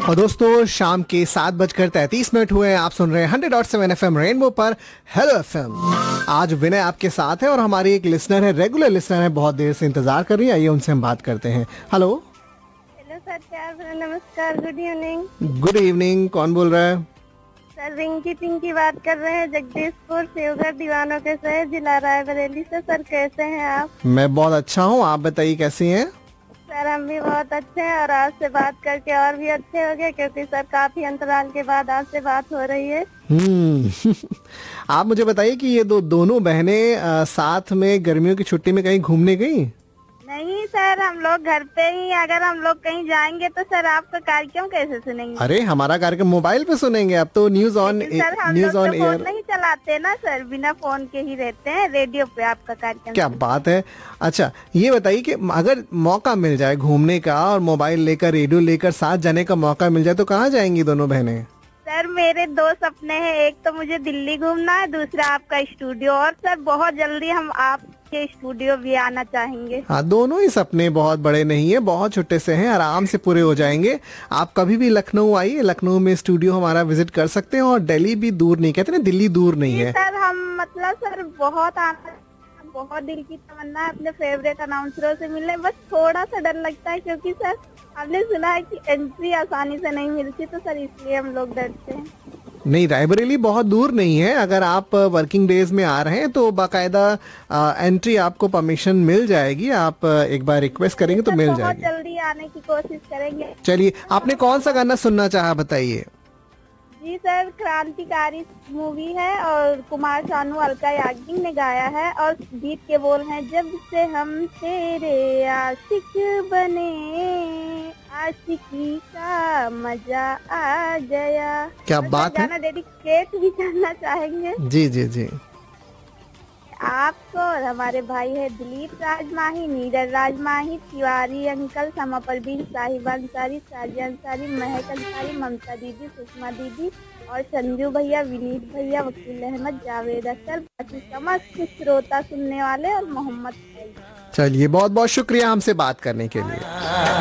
और दोस्तों शाम के 7:33 हुए हैं। आप सुन रहे हैं 100.7 FM रेनबो पर हेलो एफएम। आज विनय आपके साथ है और हमारी एक लिसनर है, रेगुलर लिसनर है, बहुत देर से इंतजार कर रही है। आइए उनसे हम बात करते हैं। हेलो सर, प्यार नमस्कार, गुड इवनिंग। गुड इवनिंग, कौन बोल रहा है? सर पिंकी बात कर रहे हैं, जगदीशपुर सेवघर दीवानों के शहर, जिला रायबरेली से। सर कैसे हैं आप? मैं बहुत अच्छा हूँ, आप बताइए कैसी हैं? सर हम भी बहुत अच्छे हैं और आज से बात करके और भी अच्छे हो गए, क्योंकि सर काफी अंतराल के बाद आज से बात हो रही है। आप मुझे बताइए कि ये दोनों बहनें साथ में गर्मियों की छुट्टी में कहीं घूमने गई? नहीं सर, हम लोग घर पे ही। अगर हम लोग कहीं जाएंगे तो सर आपका कार्यक्रम कैसे सुनेंगे? अरे हमारा कार्यक्रम मोबाइल पे सुनेंगे, अब तो न्यूज ऑन एयर नहीं चलाते ना सर, बिना फोन के ही रहते हैं, रेडियो पे आपका कार्यक्रम। क्या बात है। अच्छा ये बताइए कि अगर मौका मिल जाए घूमने का और मोबाइल लेकर रेडियो लेकर साथ जाने का मौका मिल जाए तो कहाँ जाएंगी दोनों बहनें? सर मेरे दो सपने हैं, एक तो मुझे दिल्ली घूमना है, दूसरा आपका स्टूडियो। और सर बहुत जल्दी हम आपके स्टूडियो भी आना चाहेंगे। हाँ, दोनों ही सपने बहुत बड़े नहीं है, बहुत छोटे से हैं, आराम से पूरे हो जाएंगे। आप कभी भी लखनऊ आइए, लखनऊ में स्टूडियो हमारा विजिट कर सकते हैं। और दिल्ली भी दूर नहीं, कहते ना दिल्ली दूर नहीं है। सर हम मतलब सर बहुत दिल की तमन्ना है अपने फेवरेट अनाउंसरों से मिलने। बस थोड़ा सा डर लगता है, क्योंकि सर हमने सुना है कि एंट्री आसानी से नहीं मिलती, तो सर इसलिए हम लोग डरते हैं। नहीं, रायबरेली बहुत दूर नहीं है। अगर आप वर्किंग डेज में आ रहे हैं तो बाकायदा एंट्री आपको परमिशन मिल जाएगी। आप एक बार रिक्वेस्ट करेंगे तो मिल जाएगी। बहुत जल्दी आने की कोशिश करेंगे। चलिए, आपने कौन सा गाना सुनना चाहा बताइए। जी सर, क्रांतिकारी मूवी है और कुमार शानू अलका याग्निक ने गाया है, और गीत के बोल हैं, जब से हम तेरे आशिक बने, आशिकी का मजा आ गया। क्या बात है। गाना डेडिकेट भी करना चाहेंगे जी जी जी आपको। और हमारे भाई है दिलीप राजमाही, नीरज राजमाही, तिवारी अंकल, समा परवीन, साहिब अंसारी, साजिया अंसारी, महक अंसारी, ममता दीदी, सुषमा दीदी और संजू भैया, विनीत भैया, वकील अहमद, जावेद अख्तर, बाकी समस्त श्रोता सुनने वाले और मोहम्मद। चलिए, बहुत बहुत शुक्रिया हमसे बात करने के लिए।